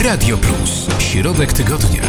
Radio Plus. Środek tygodnia,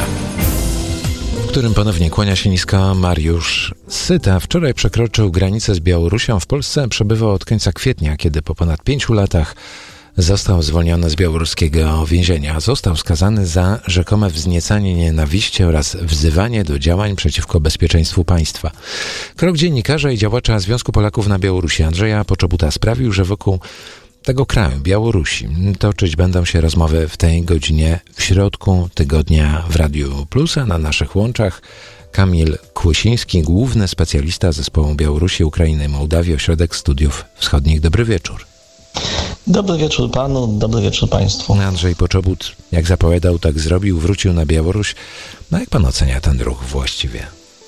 w którym ponownie kłania się nisko Mariusz Syta. Wczoraj przekroczył granicę z Białorusią. W Polsce przebywał od końca kwietnia, kiedy po ponad 5 latach został zwolniony z białoruskiego więzienia. Został skazany za rzekome wzniecanie nienawiści oraz wzywanie do działań przeciwko bezpieczeństwu państwa. Krok dziennikarza i działacza Związku Polaków na Białorusi Andrzeja Poczobuta sprawił, że wokół tego kraju, Białorusi, toczyć będą się rozmowy w tej godzinie w środku tygodnia w Radiu Plus, a na naszych łączach Kamil Kłysiński, główny specjalista zespołu Białorusi, Ukrainy i Mołdawii, Ośrodek Studiów Wschodnich. Dobry wieczór. Dobry wieczór panu, dobry wieczór państwu. Andrzej Poczobut, jak zapowiadał, tak zrobił, wrócił na Białoruś. No jak pan ocenia ten ruch właściwie?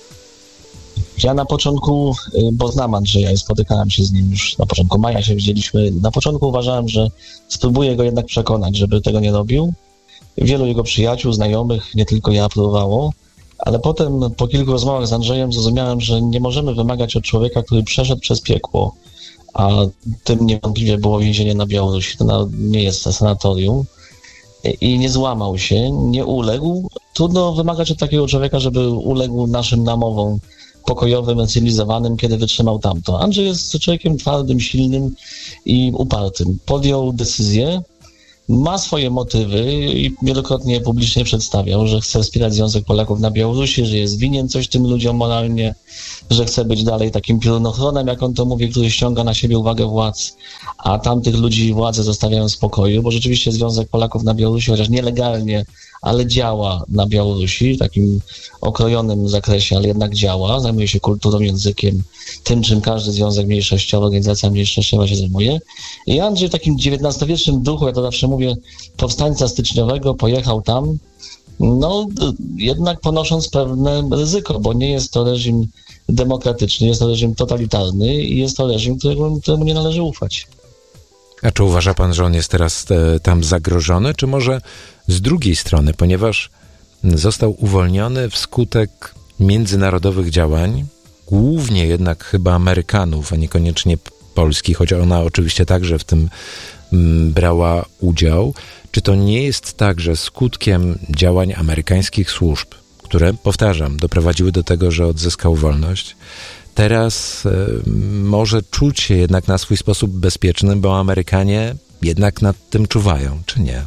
Ja na początku, bo znam Andrzeja i spotykałem się z nim już na początku maja, się widzieliśmy. Na początku uważałem, że spróbuję go jednak przekonać, żeby tego nie robił. Wielu jego przyjaciół, znajomych, nie tylko ja, próbowało. Ale potem po kilku rozmowach z Andrzejem zrozumiałem, że nie możemy wymagać od człowieka, który przeszedł przez piekło, a tym niewątpliwie było więzienie na Białorusi. To nie jest sanatorium. I nie złamał się, nie uległ. Trudno wymagać od takiego człowieka, żeby uległ naszym namowom pokojowym, cywilizowanym, kiedy wytrzymał tamto. Andrzej jest człowiekiem twardym, silnym i upartym. Podjął decyzję, ma swoje motywy i wielokrotnie publicznie przedstawiał, że chce wspierać Związek Polaków na Białorusi, że jest winien coś tym ludziom moralnie, że chce być dalej takim piorunochronem, jak on to mówi, który ściąga na siebie uwagę władz, a tamtych ludzi władze zostawiają w spokoju, bo rzeczywiście Związek Polaków na Białorusi, chociaż nielegalnie, ale działa na Białorusi w takim okrojonym zakresie, ale jednak działa, zajmuje się kulturą, językiem, tym, czym każdy związek mniejszościowy, organizacja mniejszościowa się zajmuje. I Andrzej w takim XIX-wiecznym duchu, ja to zawsze mówię, powstańca styczniowego pojechał tam, no jednak ponosząc pewne ryzyko, bo nie jest to reżim demokratyczny, jest to reżim totalitarny i jest to reżim, któremu nie należy ufać. A czy uważa pan, że on jest teraz tam zagrożony, czy może z drugiej strony, ponieważ został uwolniony wskutek międzynarodowych działań, głównie jednak chyba Amerykanów, a niekoniecznie Polski, choć ona oczywiście także w tym brała udział. Czy to nie jest tak, że skutkiem działań amerykańskich służb, które, powtarzam, doprowadziły do tego, że odzyskał wolność, teraz może czuć się jednak na swój sposób bezpieczny, bo Amerykanie jednak nad tym czuwają, czy nie?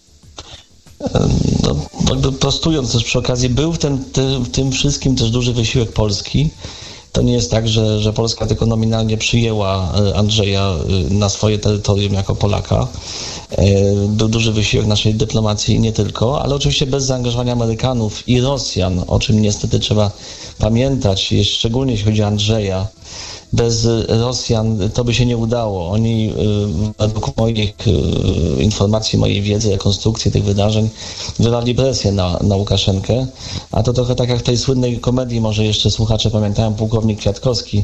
No, jakby prostując też przy okazji, był w tym wszystkim też duży wysiłek Polski. To nie jest tak, że Polska tylko nominalnie przyjęła Andrzeja na swoje terytorium jako Polaka. Był duży wysiłek naszej dyplomacji i nie tylko, ale oczywiście bez zaangażowania Amerykanów i Rosjan, o czym niestety trzeba pamiętać, szczególnie jeśli chodzi o Andrzeja. Bez Rosjan to by się nie udało. Oni, według moich informacji, mojej wiedzy, rekonstrukcji tych wydarzeń, wywali presję na Łukaszenkę. A to trochę tak jak w tej słynnej komedii, może jeszcze słuchacze pamiętają, Pułkownik Kwiatkowski,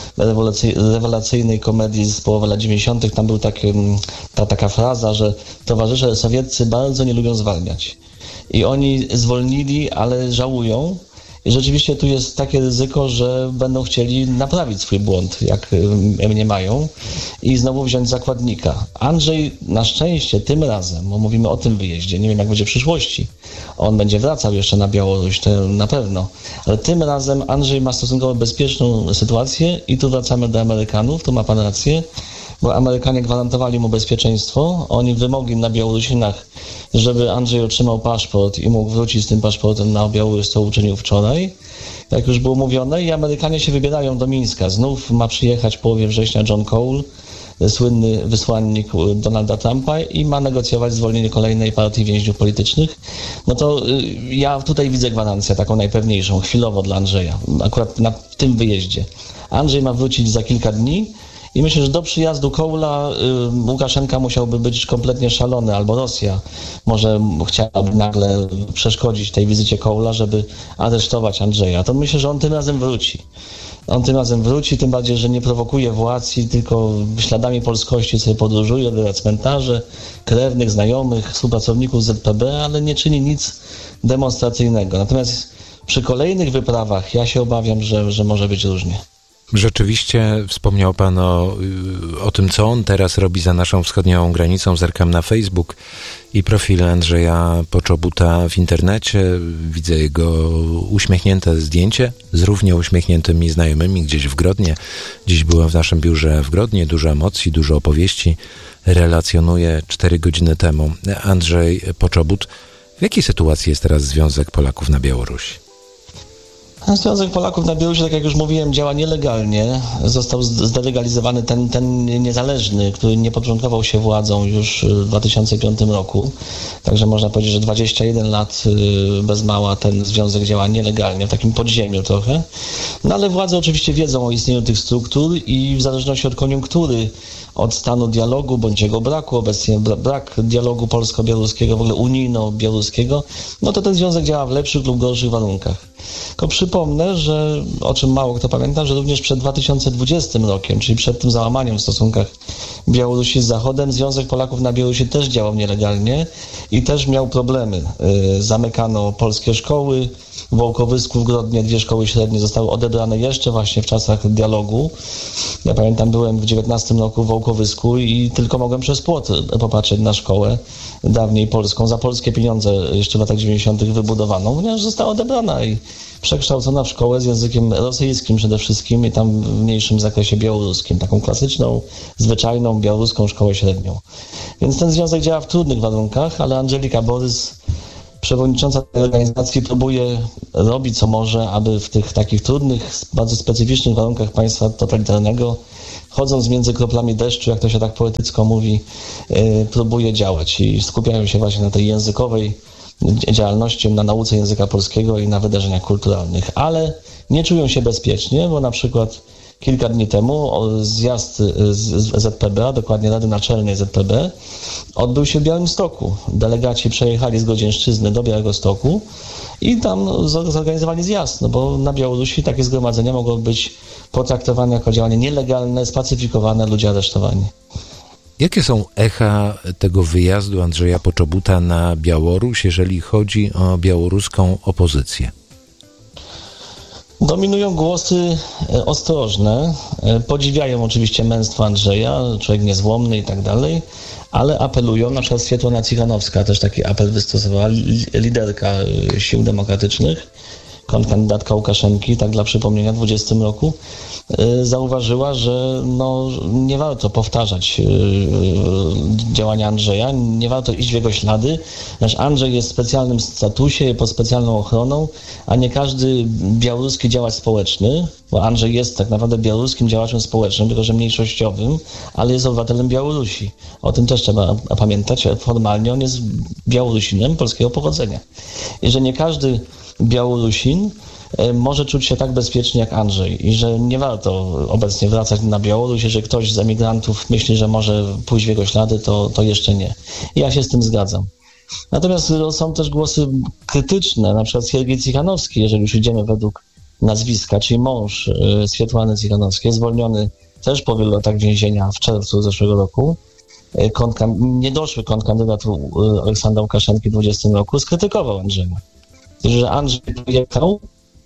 rewelacyjnej komedii z połowy lat 90. Tam był taka fraza, że towarzysze sowieccy bardzo nie lubią zwalniać. I oni zwolnili, ale żałują. I rzeczywiście tu jest takie ryzyko, że będą chcieli naprawić swój błąd, jak mniemają, i znowu wziąć zakładnika. Andrzej na szczęście tym razem, bo mówimy o tym wyjeździe, nie wiem jak będzie w przyszłości, on będzie wracał jeszcze na Białoruś, to na pewno, ale tym razem Andrzej ma stosunkowo bezpieczną sytuację i tu wracamy do Amerykanów, tu ma pan rację, bo Amerykanie gwarantowali mu bezpieczeństwo, oni wymogli na Białorusinach, żeby Andrzej otrzymał paszport i mógł wrócić z tym paszportem na Białoruś, co uczynił wczoraj, jak już było mówione, i Amerykanie się wybierają do Mińska. Znów ma przyjechać w połowie września John Cole, słynny wysłannik Donalda Trumpa, i ma negocjować zwolnienie kolejnej partii więźniów politycznych. No to ja tutaj widzę gwarancję taką najpewniejszą, chwilowo dla Andrzeja, akurat w tym wyjeździe. Andrzej ma wrócić za kilka dni, i myślę, że do przyjazdu Kołla Łukaszenka musiałby być kompletnie szalony, albo Rosja może chciałaby nagle przeszkodzić tej wizycie Kołla, żeby aresztować Andrzeja. To myślę, że on tym razem wróci. On tym razem wróci, tym bardziej, że nie prowokuje władz i tylko śladami polskości sobie podróżuje, odwiedza cmentarze, krewnych, znajomych, współpracowników ZPB, ale nie czyni nic demonstracyjnego. Natomiast przy kolejnych wyprawach ja się obawiam, że może być różnie. Rzeczywiście wspomniał pan o tym, co on teraz robi za naszą wschodnią granicą. Zerkam na Facebook i profil Andrzeja Poczobuta w internecie. Widzę jego uśmiechnięte zdjęcie z równie uśmiechniętymi znajomymi gdzieś w Grodnie. Dziś byłem w naszym biurze w Grodnie. Dużo emocji, dużo opowieści relacjonuje 4 godziny temu Andrzej Poczobut. W jakiej sytuacji jest teraz Związek Polaków na Białorusi? Związek Polaków na Białorusi, tak jak już mówiłem, działa nielegalnie. Został zdelegalizowany ten niezależny, który nie podporządkował się władzą już w 2005 roku. Także można powiedzieć, że 21 lat bez mała ten związek działa nielegalnie, w takim podziemiu trochę. No ale władze oczywiście wiedzą o istnieniu tych struktur i w zależności od koniunktury, od stanu dialogu bądź jego braku, obecnie brak dialogu polsko-białoruskiego, w ogóle unijno-białoruskiego, no to ten związek działa w lepszych lub gorszych warunkach. Tylko przypomnę, że o czym mało kto pamięta, że również przed 2020 rokiem, czyli przed tym załamaniem w stosunkach Białorusi z Zachodem, Związek Polaków na Białorusi też działał nielegalnie i też miał problemy. Zamykano polskie szkoły, w Wołkowysku w Grodnie 2 szkoły średnie zostały odebrane jeszcze właśnie w czasach dialogu. Ja pamiętam, byłem w 19 roku w Wołkowysku i tylko mogłem przez płot popatrzeć na szkołę dawniej polską, za polskie pieniądze jeszcze w latach 90. wybudowaną, ponieważ została odebrana i przekształcona w szkołę z językiem rosyjskim przede wszystkim i tam w mniejszym zakresie białoruskim, taką klasyczną, zwyczajną białoruską szkołę średnią. Więc ten związek działa w trudnych warunkach, ale Andżelika Borys, przewodnicząca tej organizacji, próbuje robić co może, aby w tych takich trudnych, bardzo specyficznych warunkach państwa totalitarnego, chodząc między kroplami deszczu, jak to się tak poetycko mówi, próbuje działać i skupiają się właśnie na tej językowej działalności, na nauce języka polskiego i na wydarzeniach kulturalnych, ale nie czują się bezpiecznie, bo na przykład kilka dni temu zjazd z ZPB, a dokładnie Rady Naczelnej ZPB, odbył się w Białymstoku. Delegaci przejechali z Grodzieńszczyzny do Białegostoku i tam zorganizowali zjazd, no bo na Białorusi takie zgromadzenia mogą być potraktowane jako działanie nielegalne, spacyfikowane, ludzie aresztowani. Jakie są echa tego wyjazdu Andrzeja Poczobuta na Białoruś, jeżeli chodzi o białoruską opozycję? Dominują głosy ostrożne, podziwiają oczywiście męstwo Andrzeja, człowiek niezłomny i tak dalej, ale apelują, na przykład Swiatłana Cichanowska też taki apel wystosowała, liderka sił demokratycznych, kontrkandydatka Łukaszenki, tak dla przypomnienia, w 2020 roku, zauważyła, że no, nie warto powtarzać działania Andrzeja, nie warto iść w jego ślady, ponieważ Andrzej jest w specjalnym statusie, pod specjalną ochroną, a nie każdy białoruski działacz społeczny, bo Andrzej jest tak naprawdę białoruskim działaczem społecznym, tylko że mniejszościowym, ale jest obywatelem Białorusi. O tym też trzeba pamiętać. Formalnie on jest Białorusinem polskiego pochodzenia. I że nie każdy Białorusin może czuć się tak bezpiecznie jak Andrzej i że nie warto obecnie wracać na Białoruś. Jeżeli ktoś z emigrantów myśli, że może pójść w jego ślady, to jeszcze nie. Ja się z tym zgadzam. Natomiast są też głosy krytyczne, na przykład Siergiej Cichanowski, jeżeli już idziemy według nazwiska, czyli mąż Swiatłany Cichanowskiej, zwolniony też po wielu latach więzienia w czerwcu zeszłego roku. Niedoszły kontrkandydat Aleksandra Łukaszenki w 2020 roku skrytykował Andrzeja. Że Andrzej pojechał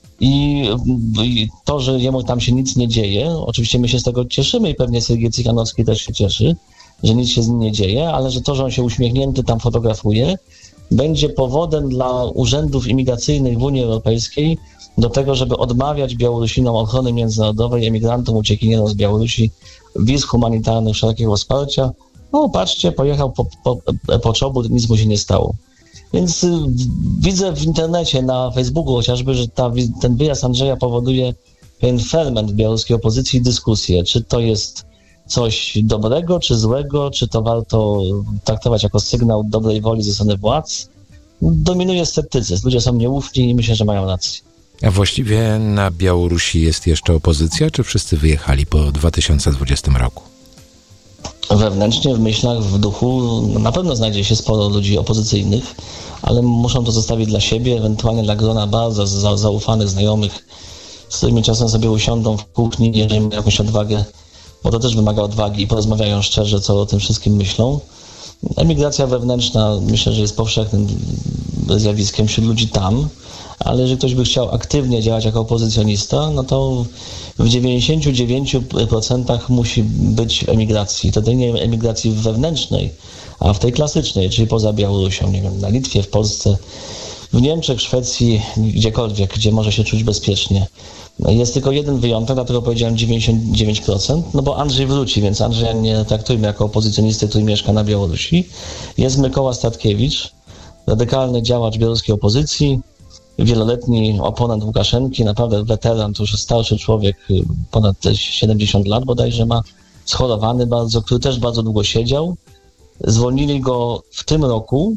i to, że jemu tam się nic nie dzieje, oczywiście my się z tego cieszymy i pewnie Siergiej Cichanowski też się cieszy, że nic się z nim nie dzieje, ale że to, że on się uśmiechnięty tam fotografuje, będzie powodem dla urzędów imigracyjnych w Unii Europejskiej do tego, żeby odmawiać Białorusinom ochrony międzynarodowej, emigrantom, uciekinierom z Białorusi, wiz humanitarnych, wszelkiego wsparcia. No patrzcie, pojechał Poczobut, nic mu się nie stało. Więc widzę w internecie, na Facebooku chociażby, że ten wyjazd Andrzeja powoduje pewien ferment w białoruskiej opozycji i dyskusję, czy to jest coś dobrego, czy złego, czy to warto traktować jako sygnał dobrej woli ze strony władz. Dominuje sceptycyzm, ludzie są nieufni i myślę, że mają rację. A właściwie na Białorusi jest jeszcze opozycja, czy wszyscy wyjechali po 2020 roku? Wewnętrznie, w myślach, w duchu na pewno znajdzie się sporo ludzi opozycyjnych, ale muszą to zostawić dla siebie, ewentualnie dla grona bardzo zaufanych znajomych, z którymi czasem sobie usiądą w kuchni, jeżeli mają jakąś odwagę, bo to też wymaga odwagi i porozmawiają szczerze, co o tym wszystkim myślą. Emigracja wewnętrzna myślę, że jest powszechnym zjawiskiem wśród ludzi tam, ale jeżeli ktoś by chciał aktywnie działać jako opozycjonista, no to w 99% musi być w emigracji. To nie emigracji wewnętrznej, a w tej klasycznej, czyli poza Białorusią, nie wiem, na Litwie, w Polsce, w Niemczech, Szwecji, gdziekolwiek, gdzie może się czuć bezpiecznie. Jest tylko jeden wyjątek, dlatego powiedziałem 99%, no bo Andrzej wróci, więc Andrzeja nie traktujmy jako opozycjonisty, który mieszka na Białorusi. Jest Mykoła Statkiewicz, radykalny działacz białoruskiej opozycji, wieloletni oponent Łukaszenki, naprawdę weteran, to już starszy człowiek, ponad 70 lat bodajże ma, schorowany bardzo, który też bardzo długo siedział. Zwolnili go w tym roku,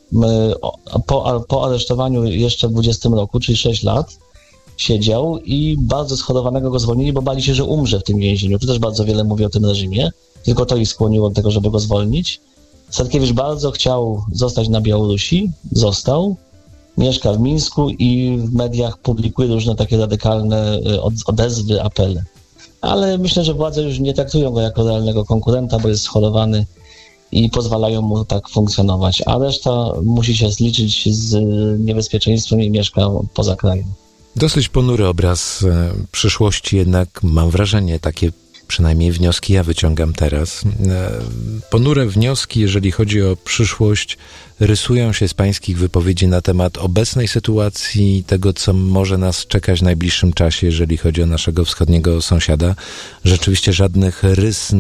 po aresztowaniu jeszcze w 20 roku, czyli 6 lat siedział i bardzo schorowanego go zwolnili, bo bali się, że umrze w tym więzieniu. Tu też bardzo wiele mówi o tym reżimie, tylko to ich skłoniło do tego, żeby go zwolnić. Statkiewicz bardzo chciał zostać na Białorusi, został, mieszka w Mińsku i w mediach publikuje różne takie radykalne odezwy, apele. Ale myślę, że władze już nie traktują go jako realnego konkurenta, bo jest schorowany i pozwalają mu tak funkcjonować, a reszta musi się zliczyć z niebezpieczeństwem i mieszka poza krajem. Dosyć ponury obraz przyszłości, jednak mam wrażenie, takie przynajmniej wnioski ja wyciągam teraz. Ponure wnioski, jeżeli chodzi o przyszłość, rysują się z pańskich wypowiedzi na temat obecnej sytuacji, tego, co może nas czekać w najbliższym czasie, jeżeli chodzi o naszego wschodniego sąsiada. Rzeczywiście żadnych rys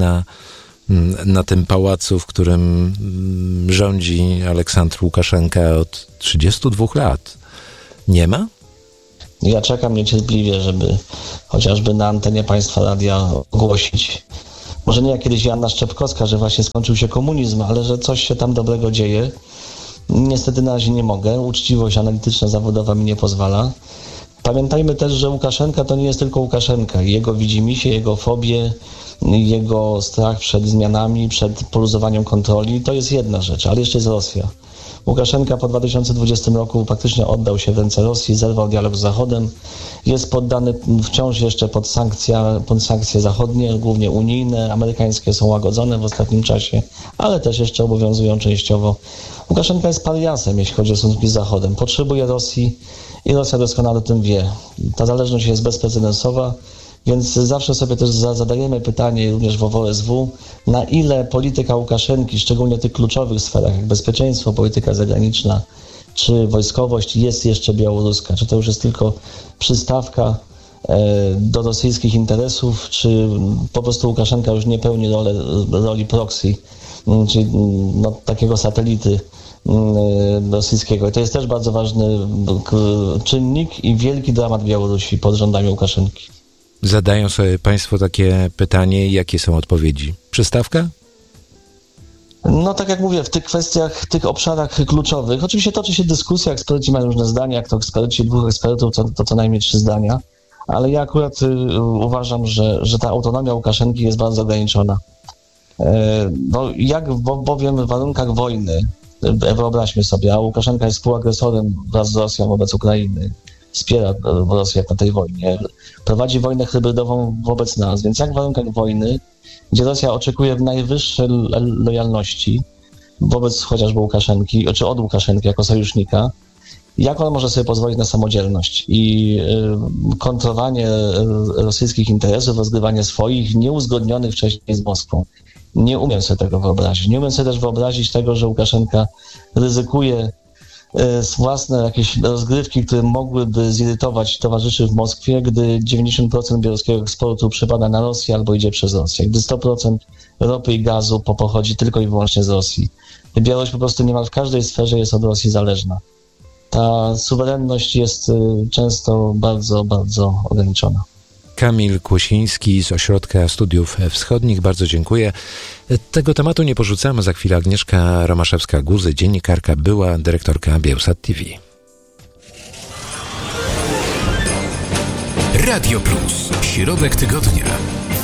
na tym pałacu, w którym rządzi Aleksandr Łukaszenka od 32 lat. Nie ma? Ja czekam niecierpliwie, żeby chociażby na antenie Państwa Radia ogłosić, może nie jak kiedyś Joanna Szczepkowska, że właśnie skończył się komunizm, ale że coś się tam dobrego dzieje. Niestety na razie nie mogę. Uczciwość analityczna, zawodowa mi nie pozwala. Pamiętajmy też, że Łukaszenka to nie jest tylko Łukaszenka. Jego widzimisię, jego fobie, jego strach przed zmianami, przed poluzowaniem kontroli, to jest jedna rzecz, ale jeszcze jest Rosja. Łukaszenka po 2020 roku praktycznie oddał się w ręce Rosji, zerwał dialog z Zachodem, jest poddany wciąż jeszcze pod sankcje zachodnie, głównie unijne, amerykańskie są łagodzone w ostatnim czasie, ale też jeszcze obowiązują częściowo. Łukaszenka jest pariasem, jeśli chodzi o stosunki z Zachodem. Potrzebuje Rosji i Rosja doskonale o tym wie. Ta zależność jest bezprecedensowa, więc zawsze sobie też zadajemy pytanie również w OWSW, na ile polityka Łukaszenki, szczególnie w tych kluczowych sferach jak bezpieczeństwo, polityka zagraniczna czy wojskowość jest jeszcze białoruska, czy to już jest tylko przystawka do rosyjskich interesów, czy po prostu Łukaszenka już nie pełni roli proxy, czyli takiego satelity rosyjskiego. I to jest też bardzo ważny czynnik i wielki dramat Białorusi pod rządami Łukaszenki. Zadają sobie Państwo takie pytanie, jakie są odpowiedzi? Przystawka? No tak jak mówię, w tych kwestiach, w tych obszarach kluczowych, oczywiście toczy się dyskusja, eksperci mają różne zdania, jak to eksperci, 2 ekspertów, to co najmniej 3 zdania, ale ja akurat uważam, że ta autonomia Łukaszenki jest bardzo ograniczona. Bowiem w warunkach wojny, wyobraźmy sobie, a Łukaszenka jest współagresorem wraz z Rosją wobec Ukrainy, wspiera Rosję na tej wojnie, prowadzi wojnę hybrydową wobec nas, więc jak w warunkach wojny, gdzie Rosja oczekuje najwyższej lojalności wobec chociażby Łukaszenki, czy od Łukaszenki jako sojusznika, jak on może sobie pozwolić na samodzielność i kontrolowanie rosyjskich interesów, rozgrywanie swoich, nieuzgodnionych wcześniej z Moskwą. Nie umiem sobie tego wyobrazić. Nie umiem sobie też wyobrazić tego, że Łukaszenka ryzykuje własne jakieś rozgrywki, które mogłyby zirytować towarzyszy w Moskwie, gdy 90% białoruskiego eksportu przypada na Rosję albo idzie przez Rosję, gdy 100% ropy i gazu pochodzi tylko i wyłącznie z Rosji. Białoruś po prostu niemal w każdej sferze jest od Rosji zależna. Ta suwerenność jest często bardzo, bardzo ograniczona. Kamil Kłosiński z Ośrodka Studiów Wschodnich. Bardzo dziękuję. Tego tematu nie porzucamy. Za chwilę Agnieszka Romaszewska-Guzy, dziennikarka, była dyrektorka Biełsat TV. Radio Plus. Środek tygodnia.